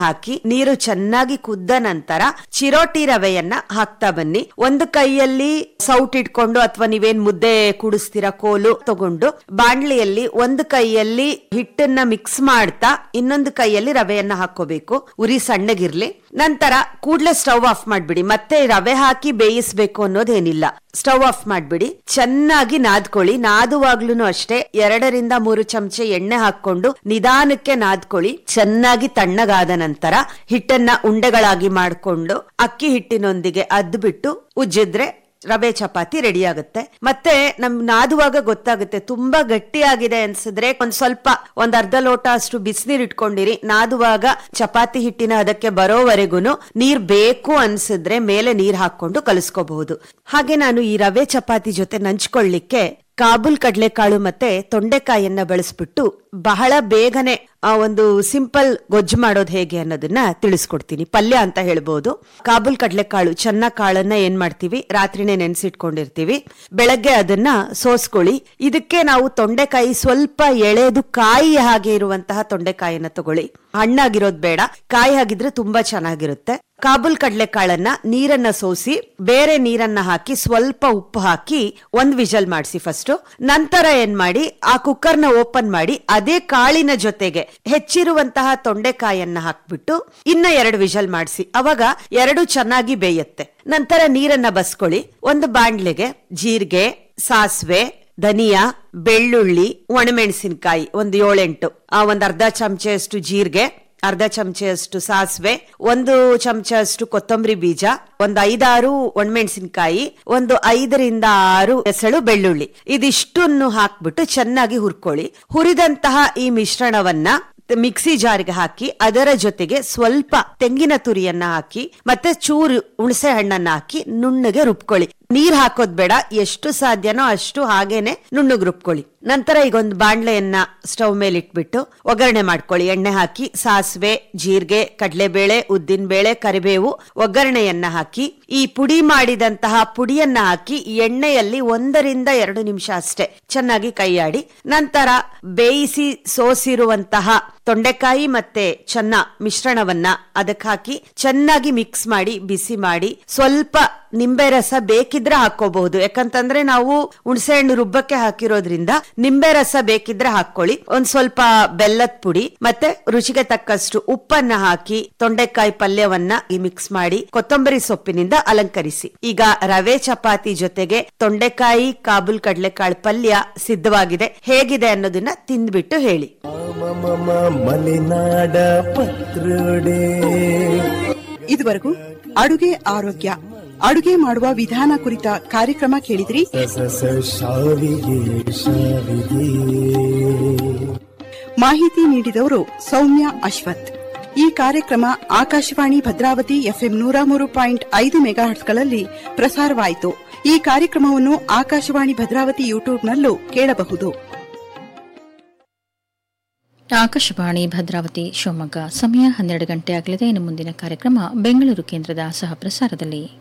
ಹಾಕಿ ನೀರು ಚೆನ್ನಾಗಿ ಕುದ್ದ ನಂತರ ಚಿರೋಟಿ ರವೆಯನ್ನ ಹಾಕ್ತಾ ಬನ್ನಿ. ಒಂದು ಕೈಯಲ್ಲಿ ಸೌಟ್ ಇಟ್ಕೊಂಡು ಅಥವಾ ನೀವೇನ್ ಮುದ್ದೆ ಕುಡಿಸ್ತೀರಾ ಕೋಲು ತಗೊಂಡು ಬಾಣ್ಲಿಯಲ್ಲಿ ಒಂದು ಕೈಯಲ್ಲಿ ಹಿಟ್ಟನ್ನ ಮಿಕ್ಸ್ ಮಾಡ್ತಾ ಇನ್ನೊಂದು ಕೈಯಲ್ಲಿ ರವೆಯನ್ನ ಹಾಕೋಬೇಕು. ಉರಿ ಸಣ್ಣಗಿರ್ಲಿ. ನಂತರ ಕೂಡ್ಲೆ ಸ್ಟವ್ ಆಫ್ ಮಾಡ್ಬಿಡಿ. ಮತ್ತೆ ರವೆ ಹಾಕಿ ಬೇಯಿಸ್ಬೇಕು ಅನ್ನೋದೇನಿಲ್ಲ. ಸ್ಟವ್ ಆಫ್ ಮಾಡ್ಬಿಡಿ. ಚೆನ್ನಾಗಿ ನಾದ್ಕೊಳ್ಳಿ. ನಾದುವಾಗ್ಲೂ ಅಷ್ಟೇ 2-3 ಚಮಚೆ ಎಣ್ಣೆ ಹಾಕೊಂಡು ನಿಧಾನಕ್ಕೆ ನಾದ್ಕೊಳ್ಳಿ. ಚೆನ್ನಾಗಿ ತಣ್ಣಗಾದ ನಂತರ ಹಿಟ್ಟನ್ನ ಉಂಡೆಗಳಾಗಿ ಮಾಡ್ಕೊಂಡು ಅಕ್ಕಿ ಹಿಟ್ಟಿನೊಂದಿಗೆ ಅದ್ಬಿಟ್ಟು ಉಜ್ಜಿದ್ರೆ ರವೆ ಚಪಾತಿ ರೆಡಿ ಆಗುತ್ತೆ. ಮತ್ತೆ ನಾದುವಾಗ ಗೊತ್ತಾಗುತ್ತೆ. ತುಂಬಾ ಗಟ್ಟಿಯಾಗಿದೆ ಅನ್ಸಿದ್ರೆ ಒಂದ್ ಅರ್ಧ ಲೋಟ ಅಷ್ಟು ಬಿಸಿನೀರ್ ಇಟ್ಕೊಂಡಿರಿ. ನಾದುವಾಗ ಚಪಾತಿ ಹಿಟ್ಟಿನ ಅದಕ್ಕೆ ಬರೋವರೆಗೂ ನೀರ್ ಬೇಕು ಅನ್ಸಿದ್ರೆ ಮೇಲೆ ನೀರ್ ಹಾಕೊಂಡು ಕಲಿಸ್ಕೋಬಹುದು. ಹಾಗೆ ನಾನು ಈ ರವೆ ಚಪಾತಿ ಜೊತೆ ನಂಚ್ಕೊಳ್ಳಿಕ್ಕೆ ಕಾಬೂಲ್ ಕಡ್ಲೆಕಾಳು ಮತ್ತೆ ತೊಂಡೆಕಾಯಿಯನ್ನ ಬಳಸ್ಬಿಟ್ಟು ಬಹಳ ಬೇಗನೆ ಒಂದು ಸಿಂಪಲ್ ಗೊಜ್ಜು ಮಾಡೋದು ಹೇಗೆ ಅನ್ನೋದನ್ನ ತಿಳಿಸ್ಕೊಡ್ತೀನಿ. ಪಲ್ಯ ಅಂತ ಹೇಳ್ಬೋದು. ಕಾಬೂಲ್ ಕಡ್ಲೆಕಾಳು ಚೆನ್ನ ಕಾಳನ್ನ ಏನ್ ಮಾಡ್ತೀವಿ, ರಾತ್ರಿನೇ ನೆನ್ಸಿಟ್ಕೊಂಡಿರ್ತೀವಿ. ಬೆಳಗ್ಗೆ ಅದನ್ನ ಸೋಸ್ಕೊಳ್ಳಿ. ಇದಕ್ಕೆ ನಾವು ತೊಂಡೆಕಾಯಿ ಸ್ವಲ್ಪ ಎಳೆದು ಕಾಯಿ ಹಾಗೆ ಇರುವಂತಹ ತೊಂಡೆಕಾಯಿಯನ್ನ ತಗೊಳ್ಳಿ. ಹಣ್ಣಾಗಿರೋದ್ ಬೇಡ, ಕಾಯಿ ಆಗಿದ್ರೆ ತುಂಬಾ ಚೆನ್ನಾಗಿರುತ್ತೆ. ಕಾಬೂಲ್ ಕಡ್ಲೆಕಾಳನ್ನ ನೀರನ್ನ ಸೋಸಿ ಬೇರೆ ನೀರನ್ನ ಹಾಕಿ ಸ್ವಲ್ಪ ಉಪ್ಪು ಹಾಕಿ 1 ವಿಷಲ್ ಮಾಡಿಸಿ ಫಸ್ಟ್. ನಂತರ ಏನ್ ಮಾಡಿ ಆ ಕುಕ್ಕರ್ನ ಓಪನ್ ಮಾಡಿ ಅದೇ ಕಾಳಿನ ಜೊತೆಗೆ ಹೆಚ್ಚಿರುವಂತಹ ತೊಂಡೆಕಾಯನ್ನ ಹಾಕ್ಬಿಟ್ಟು ಇನ್ನ 2 ವಿಷಲ್ ಮಾಡಿಸಿ. ಅವಾಗ 2 ಚೆನ್ನಾಗಿ ಬೇಯುತ್ತೆ. ನಂತರ ನೀರನ್ನ ಬಸ್ಕೊಳ್ಳಿ. ಒಂದು ಬಾಣ್ಲಿಗೆ ಜೀರಿಗೆ, ಸಾಸಿವೆ, ಧನಿಯಾ, ಬೆಳ್ಳುಳ್ಳಿ, ಒಣಮೆಣಸಿನಕಾಯಿ ಒಂದು 7-8, ಒಂದ್ ಅರ್ಧ ಚಮಚೆಯಷ್ಟು ಜೀರಿಗೆ, ಅರ್ಧ ಚಮಚೆಯಷ್ಟು ಸಾಸಿವೆ, 1 ಚಮಚಷ್ಟು ಕೊತ್ತಂಬರಿ ಬೀಜ, ಒಂದು 5-6 ಒಣಮೆಣಸಿನಕಾಯಿ, ಒಂದು 5-6 ಎಸಳು ಬೆಳ್ಳುಳ್ಳಿ. ಇದಿಷ್ಟನ್ನು ಹಾಕ್ಬಿಟ್ಟು ಚೆನ್ನಾಗಿ ಹುರ್ಕೊಳ್ಳಿ. ಹುರಿದಂತಹ ಈ ಮಿಶ್ರಣವನ್ನ ಮಿಕ್ಸಿ ಜಾರ್ಗೆ ಹಾಕಿ ಅದರ ಜೊತೆಗೆ ಸ್ವಲ್ಪ ತೆಂಗಿನ ತುರಿಯನ್ನ ಹಾಕಿ ಮತ್ತೆ ಚೂರು ಹುಣಸೆ ಹಣ್ಣನ್ನ ಹಾಕಿ ನುಣ್ಣಗೆ ರುಬ್ಕೊಳ್ಳಿ. ನೀರ್ ಹಾಕೋದ್ ಬೇಡ. ಎಷ್ಟು ಸಾಧ್ಯನೋ ಅಷ್ಟು ಹಾಗೇನೆ ನುಣ್ಣಗೆ ರುಬ್ಕೊಳ್ಳಿ. ನಂತರ ಈಗ ಒಂದು ಬಾಣ್ಲೆಯನ್ನ ಸ್ಟವ್ ಮೇಲೆ ಇಟ್ಬಿಟ್ಟು ಒಗ್ಗರಣೆ ಮಾಡ್ಕೊಳ್ಳಿ. ಎಣ್ಣೆ ಹಾಕಿ ಸಾಸಿವೆ, ಜೀರಿಗೆ, ಕಡಲೆಬೇಳೆ, ಉದ್ದಿನ ಬೇಳೆ, ಕರಿಬೇವು ಒಗ್ಗರಣೆಯನ್ನ ಹಾಕಿ ಈ ಪುಡಿ ಮಾಡಿದಂತಹ ಪುಡಿಯನ್ನ ಹಾಕಿ ಎಣ್ಣೆಯಲ್ಲಿ 1-2 ನಿಮಿಷ ಅಷ್ಟೇ ಚೆನ್ನಾಗಿ ಕೈಯಾಡಿ. ನಂತರ ಬೇಯಿಸಿ ಸೋಸಿರುವಂತಹ ತೊಂಡೆಕಾಯಿ ಮತ್ತೆ ಚೆನ್ನ ಮಿಶ್ರಣವನ್ನ ಅದಕ್ಕೆ ಹಾಕಿ ಚೆನ್ನಾಗಿ ಮಿಕ್ಸ್ ಮಾಡಿ ಬಿಸಿ ಮಾಡಿ ಸ್ವಲ್ಪ ನಿಂಬೆ ರಸ ಬೇಕಿದ್ರೆ ಹಾಕೋಬಹುದು. ಯಾಕಂತಂದ್ರೆ ನಾವು ಹುಣಸೆ ಹಣ್ಣು ರುಬ್ಬಕ್ಕೆ ಹಾಕಿರೋದ್ರಿಂದ ನಿಂಬೆ ರಸ ಬೇಕಿದ್ರೆ ಹಾಕೊಳ್ಳಿ. ಒಂದ್ ಸ್ವಲ್ಪ ಬೆಲ್ಲದ ಪುಡಿ ಮತ್ತೆ ರುಚಿಗೆ ತಕ್ಕಷ್ಟು ಉಪ್ಪನ್ನ ಹಾಕಿ ತೊಂಡೆಕಾಯಿ ಪಲ್ಯವನ್ನ ಮಿಕ್ಸ್ ಮಾಡಿ ಕೊತ್ತಂಬರಿ ಸೊಪ್ಪಿನಿಂದ ಅಲಂಕರಿಸಿ. ಈಗ ರವೆ ಚಪಾತಿ ಜೊತೆಗೆ ತೊಂಡೆಕಾಯಿ ಕಾಬೂಲ್ ಕಡ್ಲೆಕಾಳು ಪಲ್ಯ ಸಿದ್ಧವಾಗಿದೆ. ಹೇಗಿದೆ ಅನ್ನೋದನ್ನ ತಿಂದ್ಬಿಟ್ಟು ಹೇಳಿ. ಇದುವರೆಗೂ ಅಡುಗೆ ಆರೋಗ್ಯ, ಅಡುಗೆ ಮಾಡುವ ವಿಧಾನ ಕುರಿತ ಕಾರ್ಯಕ್ರಮ ಕೇಳಿದ್ರಿ. ಮಾಹಿತಿ ನೀಡಿದವರು ಸೌಮ್ಯ ಅಶ್ವಥ್. ಈ ಕಾರ್ಯಕ್ರಮ ಆಕಾಶವಾಣಿ ಭದ್ರಾವತಿ FM 103.5 ಮೆಗಾಹರ್ಟ್ಸ್ಗಳಲ್ಲಿ ಪ್ರಸಾರವಾಯಿತು. ಈ ಕಾರ್ಯಕ್ರಮವನ್ನು ಆಕಾಶವಾಣಿ ಭದ್ರಾವತಿ ಯೂಟ್ಯೂಬ್ನಲ್ಲೂ ಕೇಳಬಹುದು. ಆಕಾಶವಾಣಿ ಭದ್ರಾವತಿ ಶಿವಮೊಗ್ಗ. ಸಮಯ 12 ಗಂಟೆ ಆಗಲಿದೆ. ಇನ್ನು ಮುಂದಿನ ಕಾರ್ಯಕ್ರಮ ಬೆಂಗಳೂರು ಕೇಂದ್ರದ ಸಹ ಪ್ರಸಾರದಲ್ಲಿ.